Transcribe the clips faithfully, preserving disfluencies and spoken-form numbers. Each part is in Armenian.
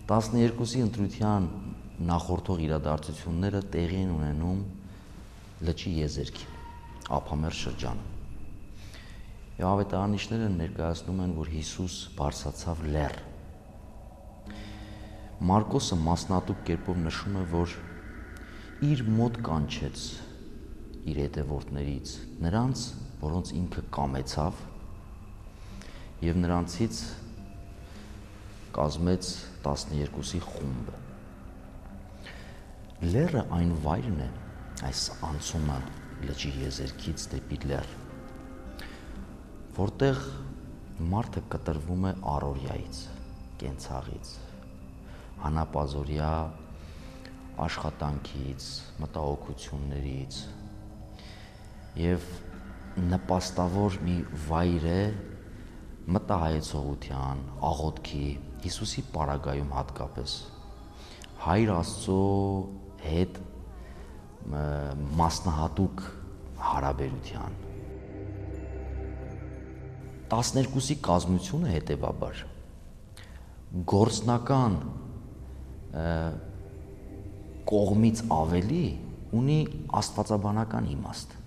տասներկուսի ընտրության նախորդող իրադարձությունները տեղի են ունենում լճի եզերքին, ափամերձ շրջանում։ Եվ ավետարանիչները ներկայացնում են, որ Հիսուս բարձրացավ լեռ։ Մարկոսը մասնատուկ կերպով նշում է, որ իր մոտ կանչեց իր հետևորդներից նրանց, որոնց ինքը կամեցավ, եւ նրանցից կազմեց տասներկուսի խումբը։ Լեռը այն վայրն է, այս անցումը լճի եզերքից դեպի լեռ, որտեղ մարդը կտրվում է առօրյայից, կենցաղից, հանապազօրյա աշխատանքից, մտահոգություններից եւ նպաստավոր մի վայր է մտահայեցողության, աղոթքի, Հիսուսի պարագայում հատկապես Հայր Աստծո հետ մասնահատուկ հարաբերության։ տասներկուսի կազմությունը հետևաբար գործնական կողմից ավելի ունի աստվածաբանական իմաստ։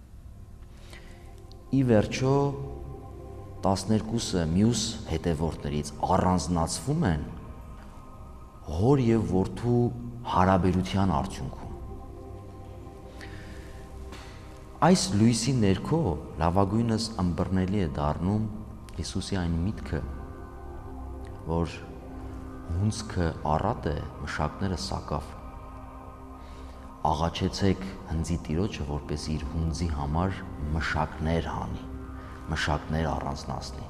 Ի վերջո տասներկուսը մյուս հետևորդներից առանձնացվում են հոր եւ որդու հարաբերության արդյունքում։ Այս լույսի ներքո լավագույնս ըմբռնելի է դառնում Հիսուսի այն միտքը, որ հունձքը առատ է, մշակները սակավ։ Աղաչեցեք հնձի տիրոջը, որպեսզի իր հունձի համար մշակներ հանի, մշակներ առանձնացնի։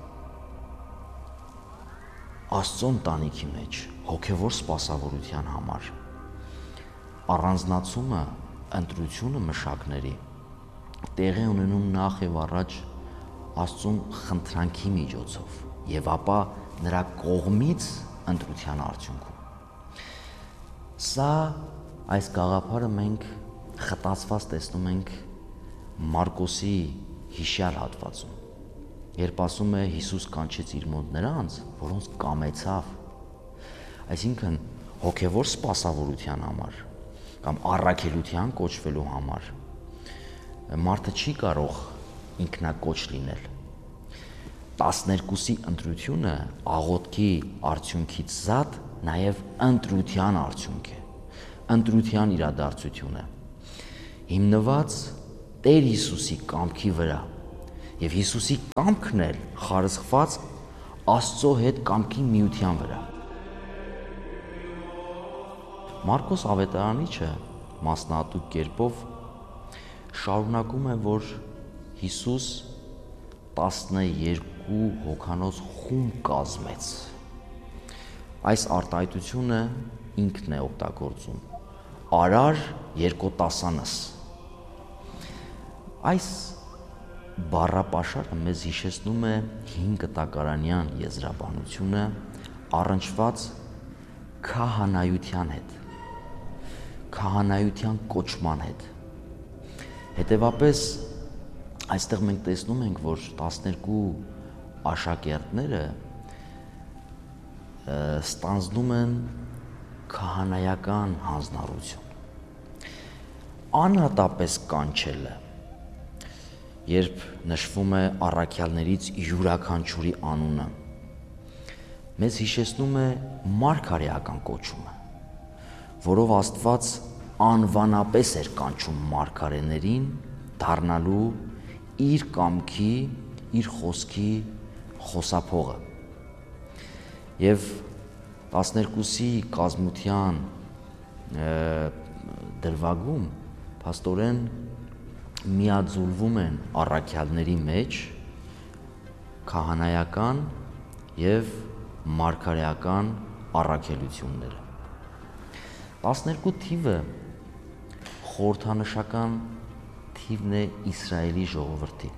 Աստծո ընտանիքի մեջ հոգևոր սպասավորության համար առանձնացումը, ընտրությունը մշակների տեղի ունենում նախ եւ առաջ Աստծուն խնդրանքի միջոցով եւ ապա նրա կողմից ընտրության արդյունքում։ Սա այս գաղափարը մենք խտացված տեսնում ենք Մարկոսի հիշյալ հատվածում, երբ ասում է Հիսուս կանչեց իր մոտ նրանց, որոնց կամեցավ, այսինքն հոգևոր սպասավորության համար կամ առաքելության կոչվելու համար մարդը չի կարող ինքնակոչ լինել։ տասներկուսի ընտրությունը աղոթքի արդյունքից զատ նաև ընտրության արդյունք է, ընտրության իրադարձություն է, հիմնված Տեր Հիսուսի կամքի վրա, եւ Հիսուսի կամքն էլ խարսխված Աստծո հետ կամքի միության վրա։ Մարկոս ավետարանիչը մասնահատուկ կերպով շարունակում է, որ Հիսուս տասներկու հոգանոց խումբ կազմեց։ Այս արտահայտությունը ինքն է օգտագործում։ Արար երկոտասանս։ Այս բառապաշարը մեզ հիշեցնում է հին կտակարանյան եզրաբանությունը առնչված քահանայության հետ, քահանայության կոչման հետ։ Հետևապես այստեղ մենք տեսնում ենք, որ տասներկու աշակերտները ստանձնում են քահանայական հանձնառություն։ Անհատապես կանչելը, երբ նշվում է առաքյալներից յուրաքանչյուրի անունը, մեզ հիշեցնում է մարգարեական կոչումը, որով Աստված անվանապես էր կանչում մարգարեներին դառնալու իր կամքի, իր խոսքի խոսափողը։ Եվ տասներկուսի կազմության դրվագում փաստորեն միաձուլվում են առաքյալների մեջ քահանայական եւ մարգարեական առաքելությունները։ տասներկու թիվը խորհրդանշական թիվն է Իսրայելի ժողովրդի։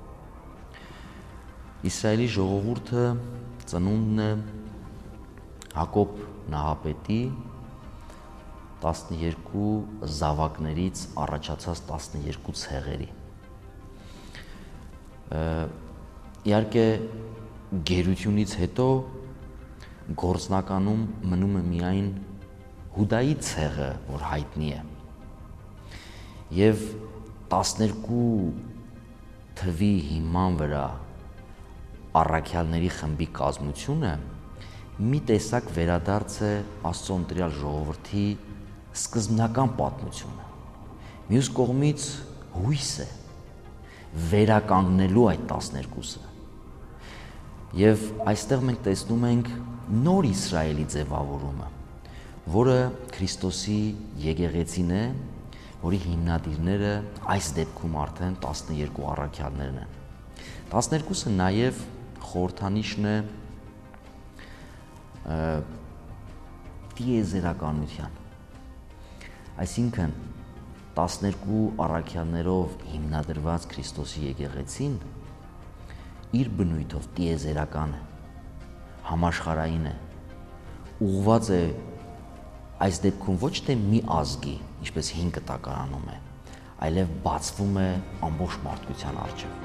Իսրայելի ժողովուրդը ծնունդն է Հակոբ նահապետի տասներկու զավակներից առաջացած տասներկու ցեղերի։ Իհարկե գերությունից հետո գործնականում մնում է միայն Հուդայի ցեղը, որ հայտնի է։ Եվ տասներկու թվի հիման վրա առաքյալների խմբի կազմությունը մի տեսակ վերադարձ է Աստծո ընտրյալ ժողովրդի սկզբնական պատմությունը։ Մյուս կողմից հույս է վերականգնելու այդ տասներկուսը։ Եվ այստեղ մենք տեսնում ենք նոր Իսրայելի ձևավորումը, որը Քրիստոսի եկեղեցին է, որի հիմնադիրները այս դեպքում արդեն տասներկու առաքյալներն են։ տասներկուսը նաև խորհրդանիշն է տիեզերականության։ Այսինքն տասներկու առաքյալներով հիմնադրված Քրիստոսի եկեղեցին իր բնույթով տիեզերական է, համաշխարհային է, ուղղված է այս դեպքում ոչ թե մի ազգի, ինչպես հին կտակարանում է, այլև բացվում է ամբողջ մարդկության առջև։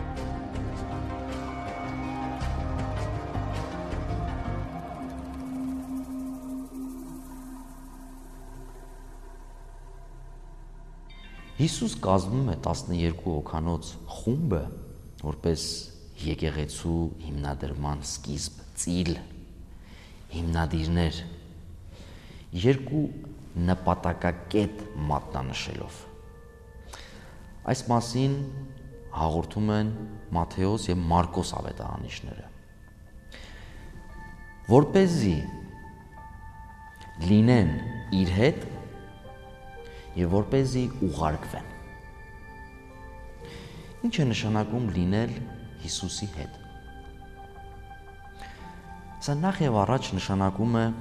Հիսուս կազմում է տասներկու հոգանոց խումբը որպես եկեղեցու հիմնադրման սկիզբ, ծիլ, հիմնադիրներ, երկու նպատակակետ մատնանշելով։ Այս մասին հաղորդում են Մատթեոս և Մարկոս ավետարանիչները։ Որպեսզի լինեն իր հետ և որպեսզի ուղարկվեն։ Ինչ է նշանակում լինել Հիսուսի հետ։ Սա նախ և առաջ նշանակում է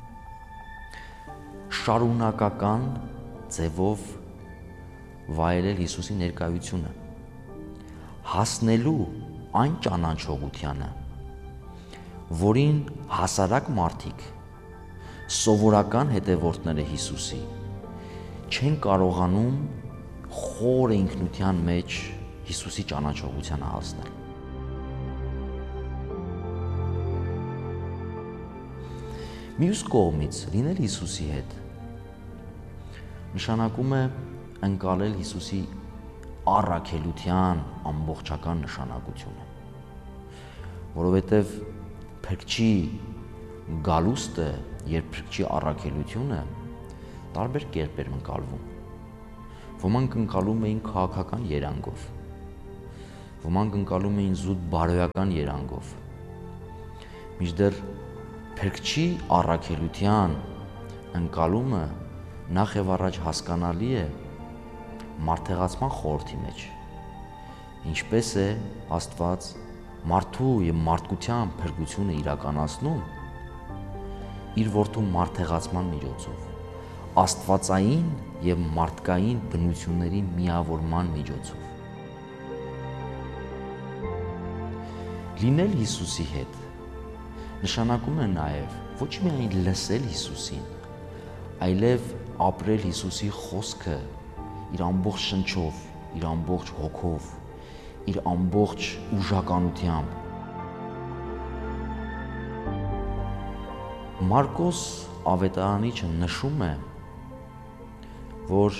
շարունակական ձևով վայելել Հիսուսի ներկայությունը, հասնելու այն ճանաչողությանը, որին հասարակ մարդիկ, սովորական հետևորդները Հիսուսի, չեն կարողանում խոր ինքնության մեջ Հիսուսի ճանաչողությանը հասնել։ Մյուս կողմից լինել Հիսուսի հետ նշանակում է ընկալել Հիսուսի առաքելության ամբողջական նշանակությունը, որովհետև փրկչի գալուստը և փրկչի առաքելությունը տարբեր կերպ էր ընկալվում։ Ոմանք ընկալում էին քաղաքական երանգով, ոմանք ընկալում էին զուտ բարոյական երանգով, մինչդեռ փրկչի առաքելության ընկալումը նախ և առաջ հասկանալի է մարդեղացման խորհրդի մեջ, ինչպես է Աստված մարդու և մարդկության փրկությունը իրականացնում իր որդու մարդեղացման միջոցով, աստվածային և մարդկային բնությունների միավորման միջոցով։ Լինել Հիսուսի հետ նշանակում է նաև ոչ միայն լսել Հիսուսին, այլև ապրել Հիսուսի խոսքը իր ամբողջ շնչով, իր ամբողջ հոգով, իր ամբողջ ուժականությամբ։ Մարկոս ավետարանիչը նշում է, որ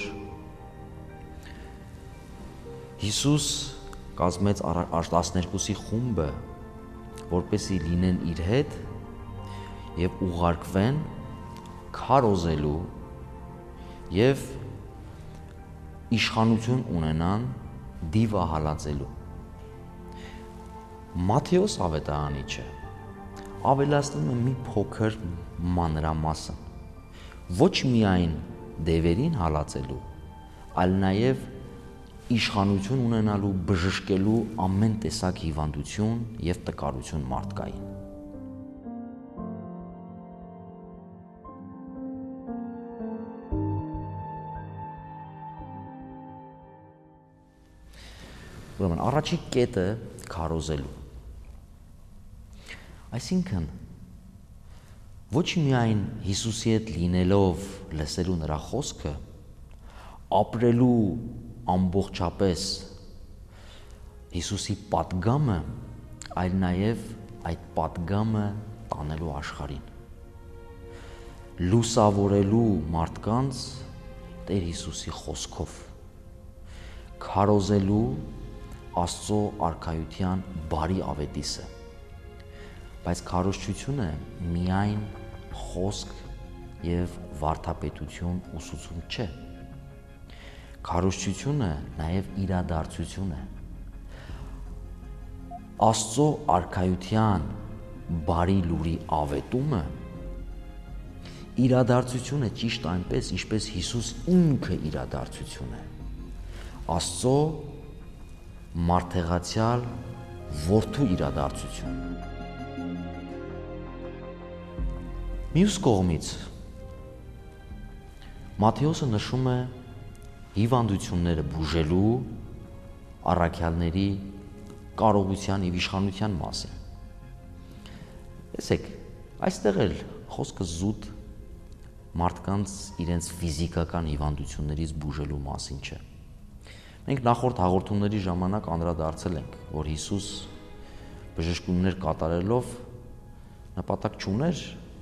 Հիսուս կազմեց տասներկուսի խումբը, որպեսզի լինեն իր հետ և ուղարկվեն քարոզելու և իշխանություն ունենան դիվահալածելու։ Մատթեոս ավետարանիչը ավելացնում է մի փոքր մանրամասն, ոչ միայն դևերին հալածելու, այլ նաև իշխանություն ունենալու, բժշկելու ամեն տեսակ հիվանդություն և տկարություն մարդկային։ Ուրեմն առաջին կետը քարոզելու։ Այսինքն ոչ միայն Հիսուսի հետ լինելով լսելու նրա խոսքը, ապրելու ամբողջապես Հիսուսի պատգամը, այլ նաև այդ պատգամը տանելու աշխարհին։ լուսավորելու մարդկանց Տեր Հիսուսի խոսքով, քարոզելու Աստծո արքայության բարի ավետիսը, բայց քարոզչությունը միայն խոսք եւ վարդապետություն ուսուցում չէ, քարոզչությունը նաեւ իրադարձություն է, Աստծո արքայության բարի լուրի ավետումը իրադարձություն է ճիշտ այնպես, ինչպես Հիսուս ինքը իրադարձություն է, Աստծո մարդեղացյալ որդու իրադարձություն։ Մյուս կողմից Մատթեոսը նշում է հիվանդությունները բուժելու առաքյալների կարողության եւ իշխանության մասին։ Տեսեք, այստեղ էլ խոսքը զուտ մարդկանց իրենց ֆիզիկական հիվանդություններից բուժելու մասին չէ։ Մենք նախորդ հաղորդումների ժամանակ անդրադարձել ենք, որ Հիսուս բժշկություններ կատարելով նպատակ չուներ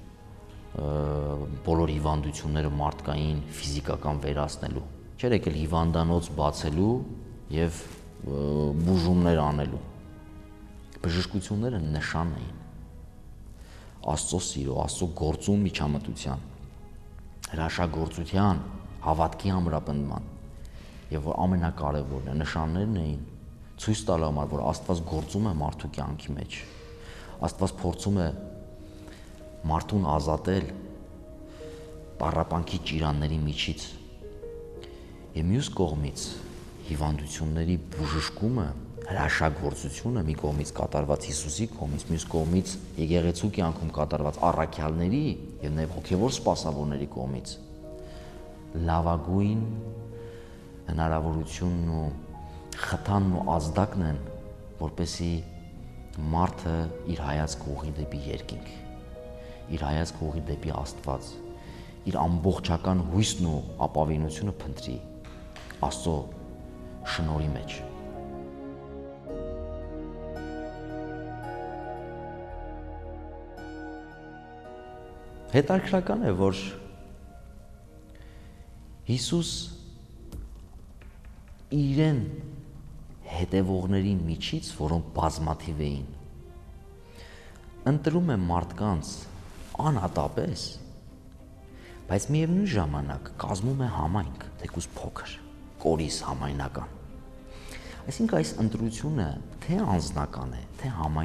բոլոր հիվանդությունները մարդկային ֆիզիկական վերացնելու, չէր եկել հիվանդանոց բացելու եւ բուժումներ անելու։ Բժշկությունները նշան էին Աստծո սիրո, Աստծո գործում միջամտության, հրաշագործության, հավատքի ամրապնդման եւ որ ամենակարևորն է նշաններն էին ցույց տալու համար, որ Աստված գործում է մարդու կյանքի մեջ, Աստված փորձում է մարդուն ազատել տառապանքի ճիրանների միջից եւ մյուս կողմից հիվանդությունների բուժշկումը, հրաշագործությունը մի կողմից կատարված Հիսուսի կողմից, մյուս կողմից եկեղեցու կյանքում կատարված առաքյալների եւ նաեւ հոգեվոր սպասավորների կողմից լավագույն հնարավորությունն ու խթանն ու ազդակն են, որպեսզի մարդը իր հայացքը ուղղի դեպի երկինք, իր հայացքը ուղղի դեպի Աստված, իր ամբողջական հույսն ու ապավինությունը փնտրի Աստծո շնորհի մեջ։ Հետաքրքրական է, որ Հիսուս իրեն հետևողների միջից, որոնք բազմաթիվ էին, ընտրում է մարդկանց անհատապես, բայց միևնույն ժամանակ կազմում է համայնք, թեկուզ փոքր, կորիզ համայնական։ Այսինքն այս ընտրությունը թե անձնական է, թե համայնական